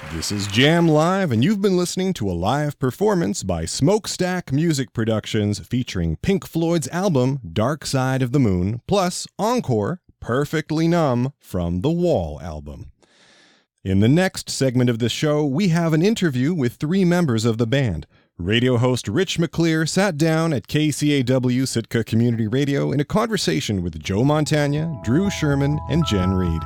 This is Jam Live, and you've been listening to a live performance by Smokestack Music Productions featuring Pink Floyd's album Dark Side of the Moon, plus encore, Perfectly Numb from the Wall album. In the next segment of the show, we have an interview with three members of the band. Radio host Rich McClear sat down at KCAW Sitka Community Radio in a conversation with Joe Montagna, Drew Sherman, and Jen Reed.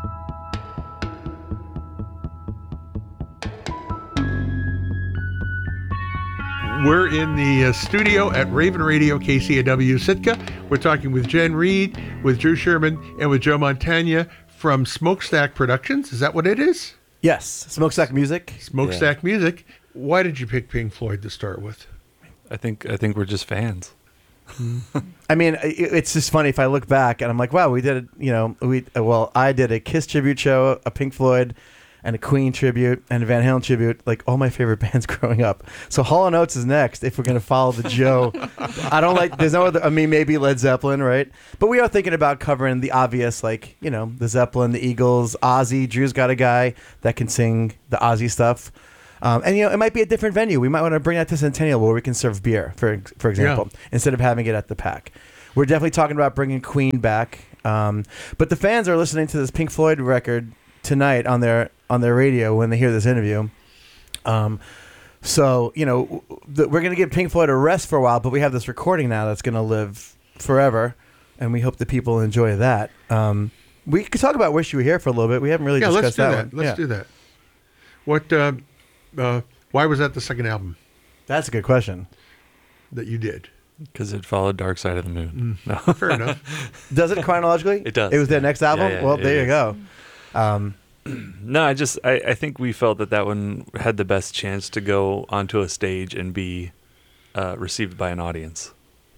We're in the studio at Raven Radio KCAW Sitka. We're talking with Jen Reed, with Drew Sherman, and with Joe Montagna from Smokestack Productions. Is that what it is? Yes, Smokestack Music. Smokestack Music. Why did you pick Pink Floyd to start with? I think we're just fans. I mean, it's just funny if I look back and I'm like, wow, we did, I did a Kiss tribute show, a Pink Floyd, and a Queen tribute, and a Van Halen tribute, like all my favorite bands growing up. So Hall & Oates is next if we're going to follow the Joe. There's no other, maybe Led Zeppelin, right? But we are thinking about covering the obvious, like, the Zeppelin, the Eagles, Ozzy. Drew's got a guy that can sing the Ozzy stuff. And it might be a different venue. We might want to bring that to Centennial where we can serve beer, for example, instead of having it at the Pack. We're definitely talking about bringing Queen back. But the fans are listening to this Pink Floyd record tonight on their radio when they hear this interview. So we're going to give Pink Floyd a rest for a while, but we have this recording now that's going to live forever, and we hope that people enjoy that. We could talk about Wish You Were Here for a little bit. We haven't really discussed that one. Let's do that. What? Why was that the second album That's a good question. that you did? Because it followed Dark Side of the Moon. No. Fair enough. Does it chronologically? It does. It was their next album? Yeah, well, there you go. No, I think we felt that one had the best chance to go onto a stage and be received by an audience.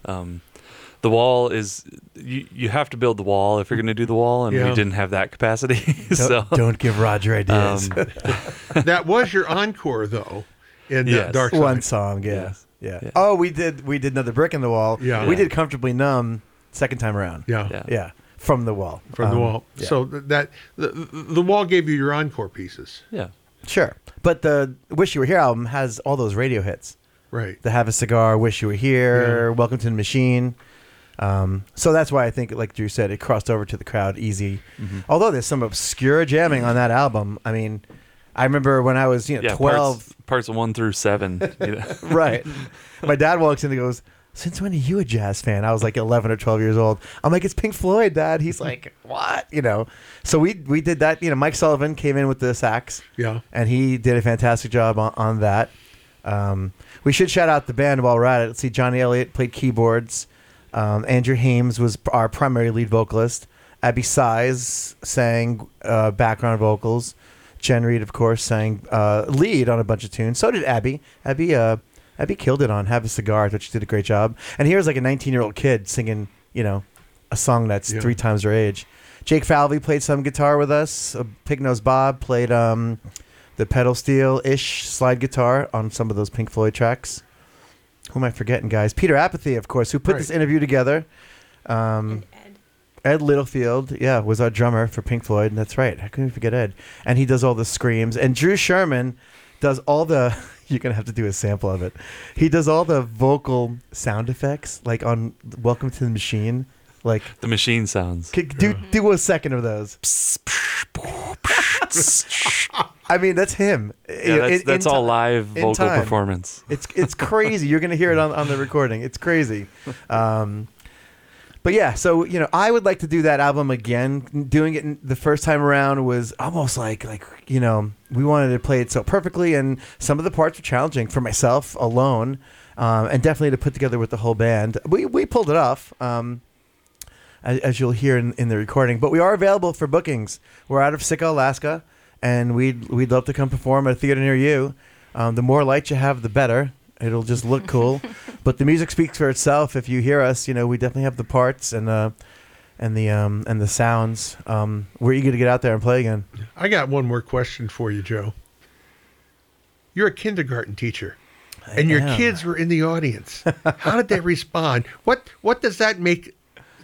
The Wall is, you have to build the Wall if you're going to do the Wall, and we didn't have that capacity. Don't give Roger ideas. That was your encore, though, in Dark Side. One song, yeah. Oh, we did Another Brick in the Wall. Yeah. We did Comfortably Numb second time around. Yeah. From the Wall. From the Wall. Yeah. So the Wall gave you your encore pieces. Yeah. Sure. But the Wish You Were Here album has all those radio hits. Right. The Have a Cigar, Wish You Were Here, Welcome to the Machine. So that's why I think, like Drew said, it crossed over to the crowd easy. Mm-hmm. Although there's some obscure jamming on that album. I mean, I remember when I was 12. Parts 1 through 7. Right. My dad walks in and goes, "Since when are you a jazz fan?" I was like 11 or 12 years old. I'm like, "It's Pink Floyd, Dad." He's like, "What?" So we did that. Mike Sullivan came in with the sax. Yeah. And he did a fantastic job on that. We should shout out the band while we're at it. Let's see, Johnny Elliott played keyboards. Andrew Hames was our primary lead vocalist. Abby Size sang background vocals. Jen Reed, of course, sang lead on a bunch of tunes. So did Abby. Abby killed it on Have a Cigar, which she did a great job. And here's like a 19-year-old kid singing, a song that's 3 times her age. Jake Falvey played some guitar with us. Pig Nose Bob played the pedal steel-ish slide guitar on some of those Pink Floyd tracks. Who am I forgetting, guys? Peter Apathy, of course, who put this interview together. And Ed Littlefield, was our drummer for Pink Floyd. That's right. How can we forget Ed? And he does all the screams. And Drew Sherman does all the... You're going to have to do a sample of it. He does all the vocal sound effects, like on Welcome to the Machine. Like the machine sounds. Do a second of those. I mean, that's him. Yeah, that's all live vocal performance. It's crazy. You're going to hear it on the recording. It's crazy. But yeah, so I would like to do that album again. Doing it the first time around was almost like we wanted to play it so perfectly, and some of the parts were challenging for myself alone, and definitely to put together with the whole band. We pulled it off, as you'll hear in the recording. But we are available for bookings. We're out of Sitka, Alaska, and we'd love to come perform at a theater near you. The more lights you have, the better. It'll just look cool. But the music speaks for itself. If you hear us, we definitely have the parts and the sounds. We're eager to get out there and play again. I got one more question for you, Joe. You're a kindergarten teacher, and your kids were in the audience. How did they respond? What does that make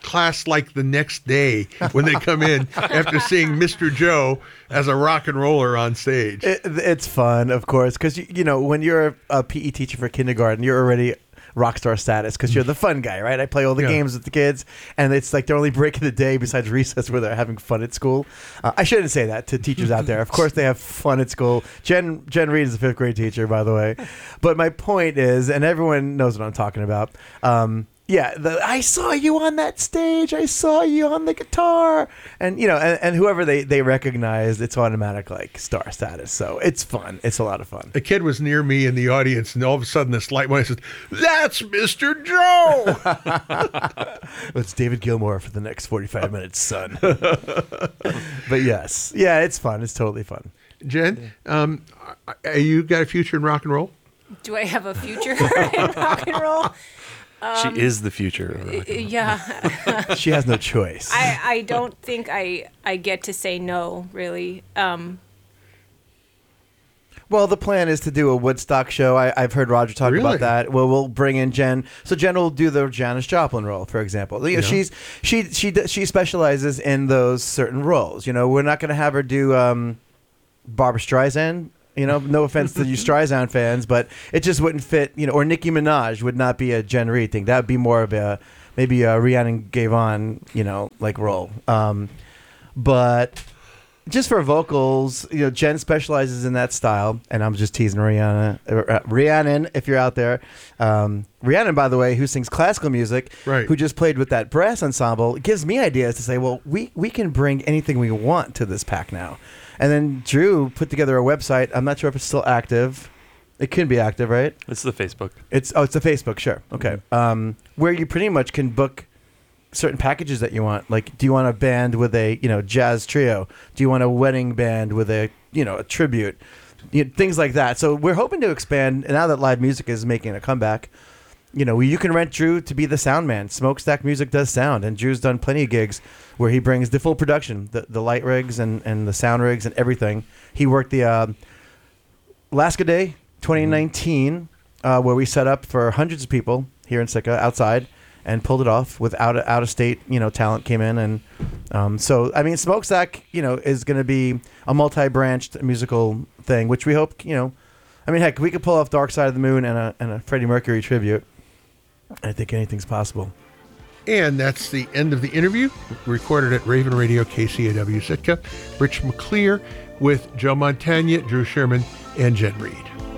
class like the next day when they come in after seeing Mr. Joe as a rock and roller on stage? It's fun, of course, because you know when you're a PE teacher for kindergarten, you're already rock star status because you're the fun guy, right? I play all the games with the kids, and it's like they're only breaking the day besides recess where they're having fun at school. I shouldn't say that to teachers out there. Of course, they have fun at school. Jen Reed is a 5th grade teacher, by the way. But my point is, and everyone knows what I'm talking about. I saw you on that stage. I saw you on the guitar, and you know, and whoever they recognize, it's automatic like star status. So it's fun. It's a lot of fun. A kid was near me in the audience, and all of a sudden, this light went. I said, "That's Mr. Joe." It's David Gilmour for the next 45 minutes, son. But yes, yeah, it's fun. It's totally fun. Jen, you got a future in rock and roll? Do I have a future in rock and roll? She is the future. Yeah. She has no choice. I don't think I get to say no, really. Well, the plan is to do a Woodstock show. I've heard Roger talk Really? about that. Well, we'll bring in Jen. So Jen will do the Janis Joplin role, for example. You know, she specializes in those certain roles. You know, we're not going to have her do Barbra Streisand. You know, no offense to you Streisand fans, but it just wouldn't fit. You know, or Nicki Minaj would not be a Jen Reed thing. That would be more of maybe a Rhiannon Gavon, you know, like role. But just for vocals, you know, Jen specializes in that style, and I'm just teasing Rhiannon, if you're out there. Rhiannon, by the way, who sings classical music, Right. who just played with that brass ensemble, gives me ideas to say, well, we can bring anything we want to this pack now. And then Drew put together a website. I'm not sure if it's still active. It can be active, right? It's the Facebook. It's the Facebook, sure. Okay. Where you pretty much can book certain packages that you want. Like, do you want a band with a, you know, jazz trio? Do you want a wedding band with a, you know, a tribute? You know, things like that. So we're hoping to expand. And now that live music is making a comeback, you know, you can rent Drew to be the sound man. Smokestack Music does sound, and Drew's done plenty of gigs where he brings the full production, the light rigs and the sound rigs and everything. He worked the Alaska Day 2019, where we set up for hundreds of people here in Sitka outside and pulled it off with out of state, you know, talent came in. And so, I mean, Smokestack, you know, is going to be a multi-branched musical thing, which we hope, you know, I mean, heck, we could pull off Dark Side of the Moon and a Freddie Mercury tribute. I think anything's possible. And that's the end of the interview, recorded at Raven Radio KCAW Sitka. Rich McClear with Joe Montagna, Drew Sherman, and Jen Reed.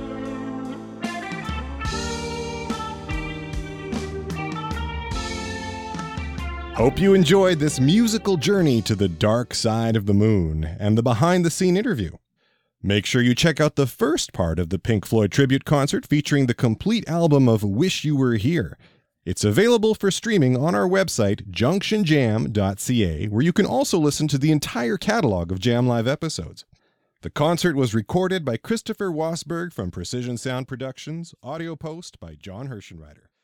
Hope you enjoyed this musical journey to the dark side of the moon and the behind-the-scene interview. Make sure you check out the first part of the Pink Floyd tribute concert featuring the complete album of Wish You Were Here. It's available for streaming on our website, junctionjam.ca, where you can also listen to the entire catalog of Jam Live episodes. The concert was recorded by Christopher Wasberg from Precision Sound Productions, audio post by John Hirschenreiter.